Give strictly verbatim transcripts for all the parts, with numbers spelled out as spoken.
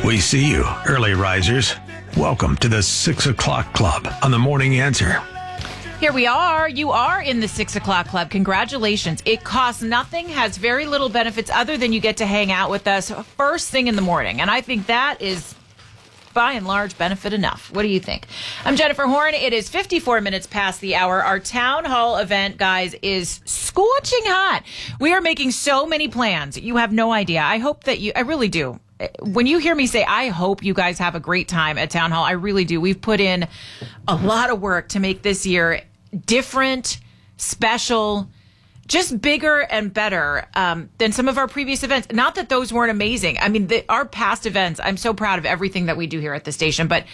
We see you, early risers. Welcome to the six o'clock Club on the Morning Answer. Here we are. You are in the six o'clock Club. Congratulations. It costs nothing, has very little benefits other than you get to hang out with us first thing in the morning. And I think that is, by and large, benefit enough. What do you think? I'm Jennifer Horn. It is fifty-four minutes past the hour. Our town hall event, guys, is scorching hot. We are making so many plans. You have no idea. I hope that you, I really do. When you hear me say, I hope you guys have a great time at Town Hall, I really do. We've put in a lot of work to make this year different, special, just bigger and better um, than some of our previous events. Not that those weren't amazing. I mean, the, our past events, I'm so proud of everything that we do here at the station, but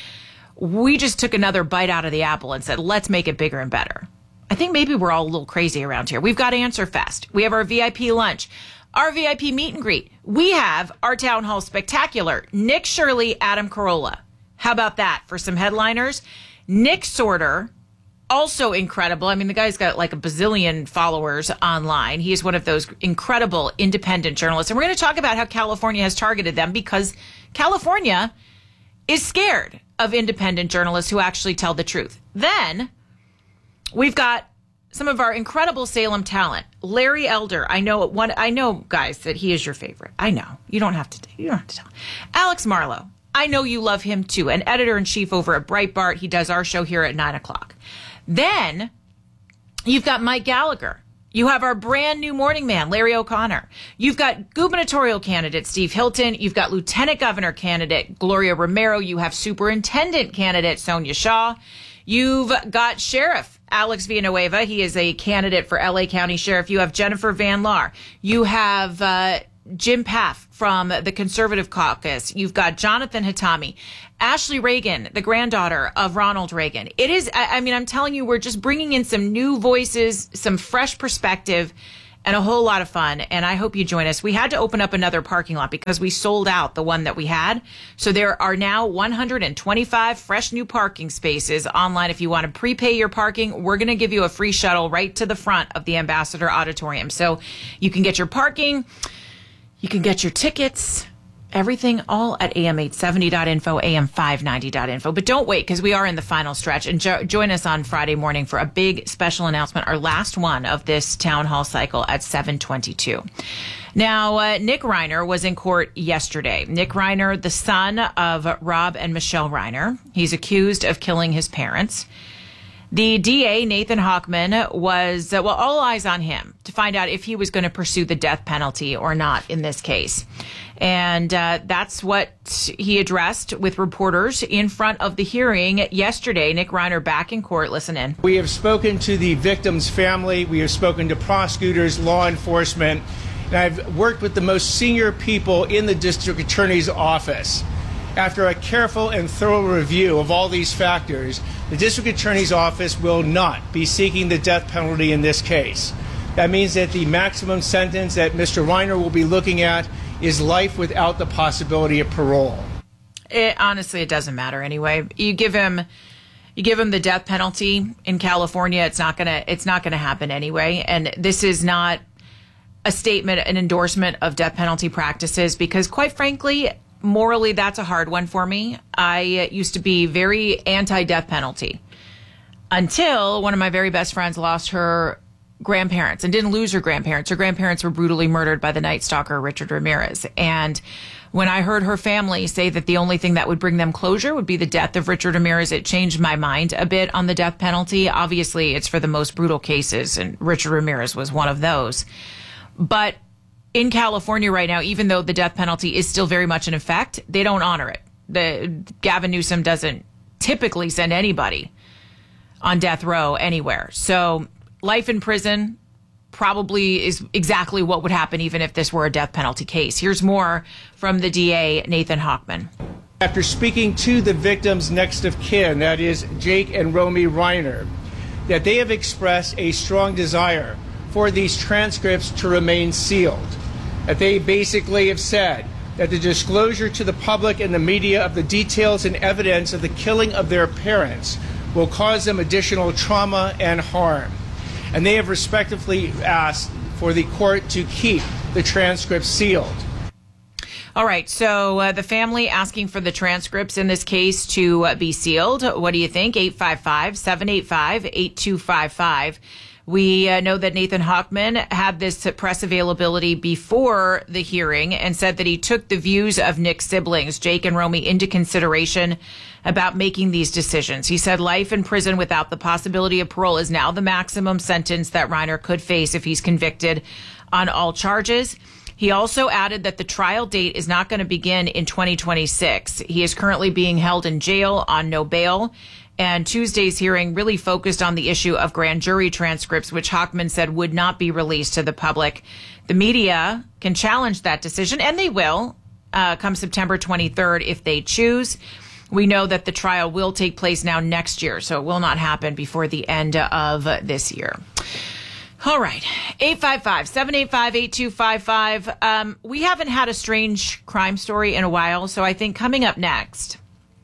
we just took another bite out of the apple and said, let's make it bigger and better. I think maybe we're all a little crazy around here. We've got Answer Fest. We have our V I P lunch. Our V I P meet and greet. We have our Town Hall Spectacular. Nick Shirley, Adam Carolla. How about that for some headliners? Nick Sorter, also incredible. I mean, the guy's got like a bazillion followers online. He is one of those incredible independent journalists. And we're going to talk about how California has targeted them because California is scared of independent journalists who actually tell the truth. Then we've got some of our incredible Salem talent. Larry Elder. I know one. I know, guys, that he is your favorite. I know. You don't have to. You don't have to tell. Alex Marlowe. I know you love him too. An editor-in-chief over at Breitbart. He does our show here at nine o'clock. Then you've got Mike Gallagher. You have our brand new morning man, Larry O'Connor. You've got gubernatorial candidate Steve Hilton. You've got lieutenant governor candidate Gloria Romero. You have superintendent candidate Sonia Shaw. You've got Sheriff Alex Villanueva. He is a candidate for L A County Sheriff. You have Jennifer Van Laar. You have uh, Jim Paff from the Conservative Caucus. You've got Jonathan Hatami. Ashley Reagan, the granddaughter of Ronald Reagan. It is, I, I mean, I'm telling you, we're just bringing in some new voices, some fresh perspective, and a whole lot of fun. And I hope you join us. We had to open up another parking lot because we sold out the one that we had. So there are now one hundred twenty-five fresh new parking spaces online. If you want to prepay your parking, we're going to give you a free shuttle right to the front of the Ambassador Auditorium. So you can get your parking, you can get your tickets, everything all at A M eight seventy dot info, A M five ninety dot info. But don't wait, because we are in the final stretch. And jo- join us on Friday morning for a big special announcement, our last one of this town hall cycle at seven twenty-two. Now, uh, Nick Reiner was in court yesterday. Nick Reiner, the son of Rob and Michelle Reiner. He's accused of killing his parents. The D A, Nathan Hochman, was, uh, well, all eyes on him to find out if he was going to pursue the death penalty or not in this case. And uh, that's what he addressed with reporters in front of the hearing yesterday. Nick Reiner back in court. Listen in. We have spoken to the victim's family. We have spoken to prosecutors, law enforcement, and I've worked with the most senior people in the district attorney's office. After a careful and thorough review of all these factors, the district attorney's office will not be seeking the death penalty in this case. That means that the maximum sentence that Mister Reiner will be looking at is life without the possibility of parole. It, honestly, it doesn't matter anyway. You give him, you give him the death penalty in California. It's not gonna, it's not gonna happen anyway. And this is not a statement, an endorsement of death penalty practices, because quite frankly, morally, that's a hard one for me. I used to be very anti-death penalty until one of my very best friends lost her grandparents and didn't lose her grandparents. Her grandparents were brutally murdered by the Night Stalker, Richard Ramirez. And when I heard her family say that the only thing that would bring them closure would be the death of Richard Ramirez, it changed my mind a bit on the death penalty. Obviously, it's for the most brutal cases, and Richard Ramirez was one of those. But in California right now, even though the death penalty is still very much in effect, they don't honor it. The Gavin Newsom doesn't typically send anybody on death row anywhere. So life in prison probably is exactly what would happen even if this were a death penalty case. Here's more from the D A, Nathan Hochman. After speaking to the victim's next of kin, that is Jake and Romy Reiner, that they have expressed a strong desire for these transcripts to remain sealed. That they basically have said that the disclosure to the public and the media of the details and evidence of the killing of their parents will cause them additional trauma and harm. And they have respectively asked for the court to keep the transcripts sealed. All right. So uh, the family asking for the transcripts in this case to uh, be sealed. What do you think? eight five five, seven eight five, eight two five five. We uh, know that Nathan Hochman had this press availability before the hearing and said that he took the views of Nick's siblings, Jake and Romy, into consideration about making these decisions. He said life in prison without the possibility of parole is now the maximum sentence that Reiner could face if he's convicted on all charges. He also added that the trial date is not going to begin in twenty twenty-six. He is currently being held in jail on no bail. And Tuesday's hearing really focused on the issue of grand jury transcripts, which Hochman said would not be released to the public. The media can challenge that decision, and they will, uh, come September twenty-third if they choose. We know that the trial will take place now next year, so it will not happen before the end of this year. All right. eight five five, seven eight five, eight two five five. Um, we haven't had a strange crime story in a while, so I think coming up next,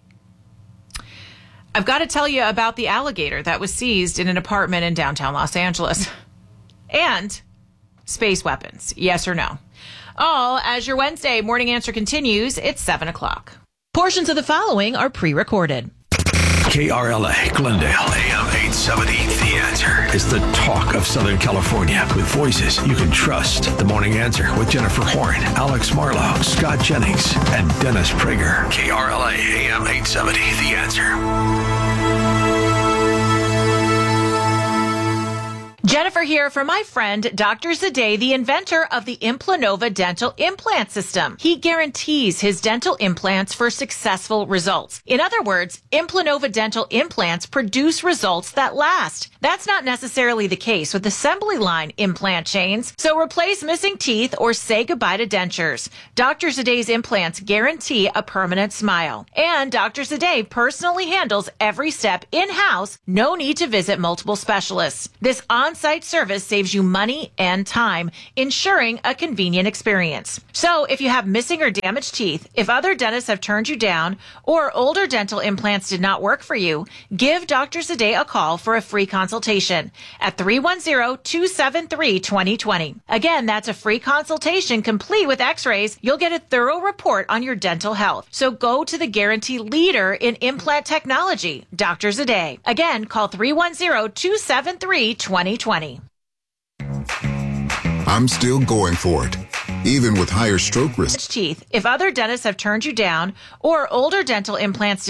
I've got to tell you about the alligator that was seized in an apartment in downtown Los Angeles. And space weapons, yes or no? All as your Wednesday morning answer continues. It's seven o'clock. Portions of the following are pre-recorded. K R L A, Glendale, A M eight seventy. The Answer is the talk of Southern California with voices you can trust. The Morning Answer with Jennifer Horn, Alex Marlowe, Scott Jennings, and Dennis Prager. K R L A, A M eight seventy. The Answer. Jennifer here for my friend, Doctor Zade, the inventor of the Implanova dental implant system. He guarantees his dental implants for successful results. In other words, Implanova dental implants produce results that last. That's not necessarily the case with assembly line implant chains, so replace missing teeth or say goodbye to dentures. Doctor Zade's implants guarantee a permanent smile. And Doctor Zade personally handles every step in-house, no need to visit multiple specialists. This on-site service saves you money and time, ensuring a convenient experience. So if you have missing or damaged teeth, if other dentists have turned you down, or older dental implants did not work for you, give Doctor Zade a call for a free consultation at three one zero, two seven three, two zero two zero. Again, that's a free consultation complete with x-rays. You'll get a thorough report on your dental health. So go to the guarantee leader in implant technology, Doctor Zade. Again, call three one zero, two seven three, two zero two zero. I'm still going for it, even with higher stroke risk. Teeth. If other dentists have turned you down or older dental implants